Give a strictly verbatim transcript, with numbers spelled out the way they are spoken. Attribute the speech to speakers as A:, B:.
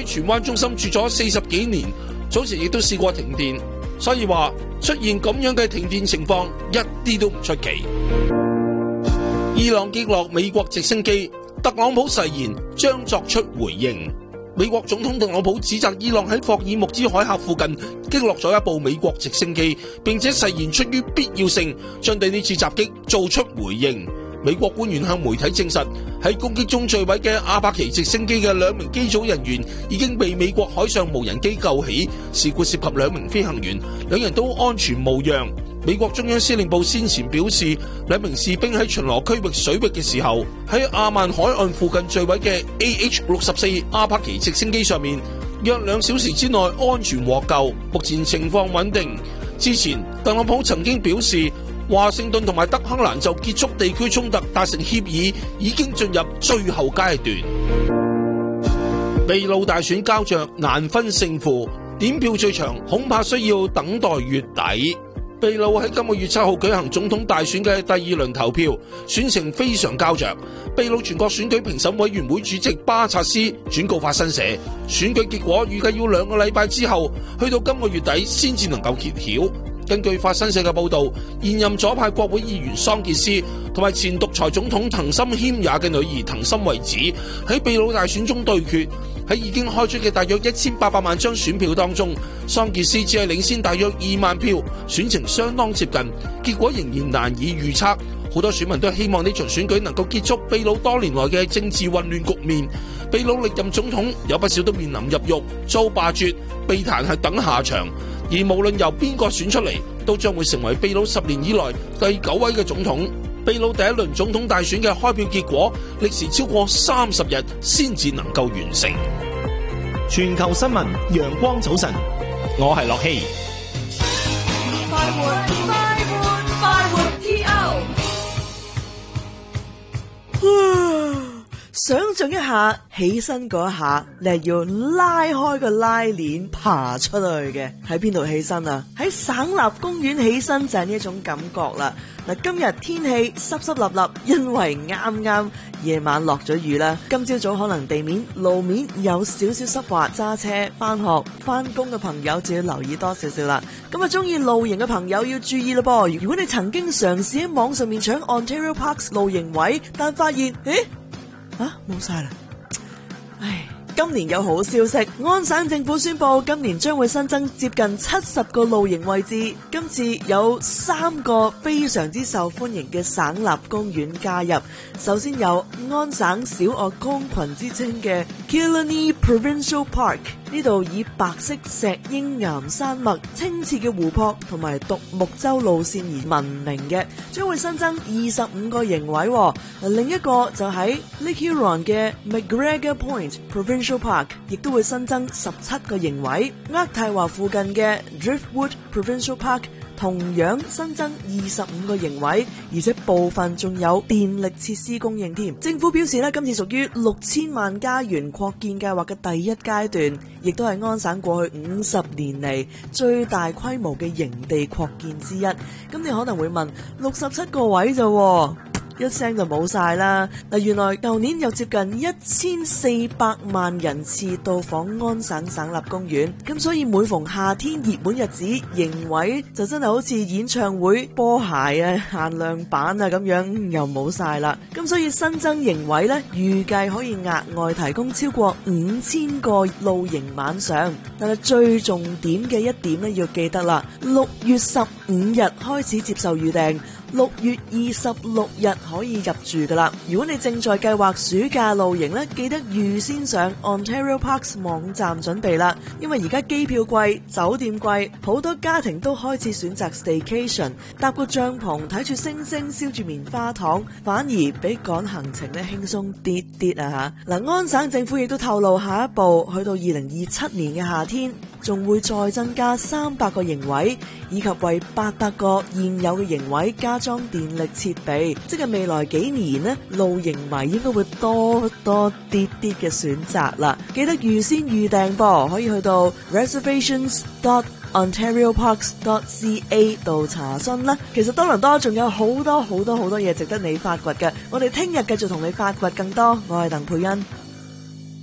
A: 荃灣中心住咗四十幾年，早前亦都試過停電，所以話出現咁樣嘅停電情況一啲都唔出奇。伊朗擊落美國直升機，特朗普誓言將作出回應。美國總統特朗普指責伊朗喺霍爾木茲海峽附近擊落咗一部美國直升機，並且誓言出於必要性將對呢次襲擊做出回應。美國官員向媒體證實，喺攻擊中墜毀嘅阿帕奇直升機嘅兩名機組人員已經被美國海上無人機救起，事故涉及兩名飛行員，兩人都安全無恙。美國中央司令部先前表示，兩名士兵喺巡邏區域水域嘅時候，喺阿曼海岸附近墜毀嘅 A H 六十四阿帕奇直升機上面，約兩小時之內安全獲救，目前情況穩定。之前特朗普曾經表示，華盛頓同埋德黑蘭就結束地區衝突達成協議，已經進入最後階段。秘魯大選膠着，難分勝負，點票最長恐怕需要等待月底。秘魯喺今個月七號舉行總統大選嘅第二輪投票，選情非常膠着。秘魯全國選舉評審委員會主席巴察斯轉告法新社，選舉結果預計要兩個禮拜之後，去到今個月底先至能夠揭曉。根據法新社嘅報道，現任左派國會議員桑傑斯同埋前獨裁總統藤森謙也嘅女兒藤森惠子喺秘魯大選中對決。喺已經開出嘅大約一千八百萬張選票當中，桑傑斯只係領先大約二萬票，選情相當接近，結果仍然難以預測。好多選民都希望呢場選舉能夠結束秘魯多年來嘅政治混亂局面。秘魯歷任總統有不少都面臨入獄、遭罷黜、被彈劾等下場，而無論由邊個選出嚟，都將會成為秘魯十年以來第九位嘅總統。秘魯第一輪總統大選嘅開票結果，歷時超過三十日先至能夠完成。
B: 全球新聞，陽光早晨，我係樂希。
C: 快活快活快活 T O。
D: 想象一下，起身嗰一下，你係要拉開個拉鏈爬出去嘅。喺邊度起身啊？喺省立公園起身就係呢一種感覺啦。嗱，今日天氣濕濕立立，因為啱啱夜晚落咗雨啦。今朝早可能地面路面有少少濕滑，揸車翻學翻工嘅朋友就要留意多少少啦。咁啊，中意露營嘅朋友要注意咯噃。如果你曾經嘗試喺網上面搶 Ontario Parks 露營位，但發現誒啊，冇晒啦！唉，今年有好消息，安省政府宣布今年將會新增接近七十個露營位置。今次有三個非常之受歡迎嘅省立公園加入。首先有安省小岳公群之稱嘅 Killarney Provincial Park， 呢度以白色石英岩山脈、清澈嘅湖泊同埋獨木舟路線而聞名嘅，將會新增二十五個營位。另一個就喺 Lake Huron 嘅 McGregor Point Provincial Park， 亦都會新增十七個營位。渥太華附近嘅 Driftwood Provincial Park同樣新增二十五個營位，而且部分仲有電力設施供應添。政府表示咧，今次屬於六千萬家園擴建計劃嘅第一階段，亦都係安省過去五十年嚟最大規模嘅營地擴建之一。咁你可能會問，六十七個位啫，一聲就冇晒啦。嗱，原來舊年有接近一千四百萬人次到訪安省省立公園，咁所以每逢夏天熱門日子，營位就真係好似演唱會波鞋啊、限量版啊咁樣，嗯、又冇晒啦。咁所以新增營位呢，預計可以額外提供超過五千個露營晚上。但係最重點嘅一點呢，要記得啦，六月十五日開始接受預訂。六月二十六日可以入住噶啦。如果你正在計劃暑假露營咧，記得預先上 Ontario Parks 網站準備啦。因為而家機票貴、酒店貴，好多家庭都開始選擇 staycation， 搭個帳篷睇住星星，燒住棉花糖，反而比趕行程咧輕鬆啲啲啊吓。嗱，安省政府亦都透露，下一步去到二零二七年嘅夏天，仲會再增加三百個營位，以及為八百個現有嘅營位加裝電力設備，即係未來幾年呢，露營迷應該會多多啲啲嘅選擇啦。記得預先預訂噃，可以去到 reservations dot ontario parks dot c a 度查詢啦。其實多倫多仲有好多好多好多嘢值得你發掘嘅，我哋聽日繼續同你發掘更多。我係鄧佩欣。